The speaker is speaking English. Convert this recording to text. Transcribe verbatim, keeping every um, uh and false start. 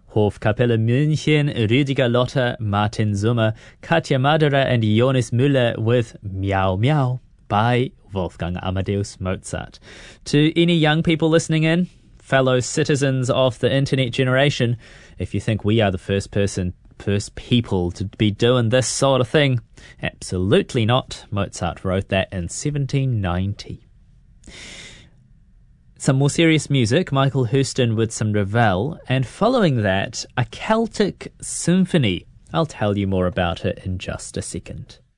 Hofkapelle München, Rüdiger Lotter, Martin Summer, Katja Maderer and Jonas Müller with Meow Meow by Wolfgang Amadeus Mozart. To any young people listening in, fellow citizens of the internet generation, if you think we are the first person, first people to be doing this sort of thing, absolutely not. Mozart wrote that in seventeen ninety. Some more serious music, Michael Hursten with some Ravel, and following that, a Celtic symphony. I'll tell you more about it in just a second.